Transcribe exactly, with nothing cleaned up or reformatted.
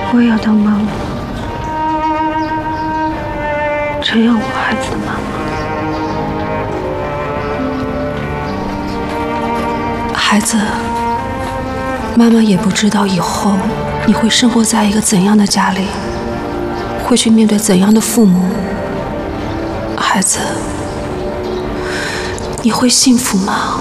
我也要当妈妈，这样我孩子的妈妈。 孩子，妈妈也不知道以后你会生活在一个怎样的家里，会去面对怎样的父母。孩子，你会幸福吗？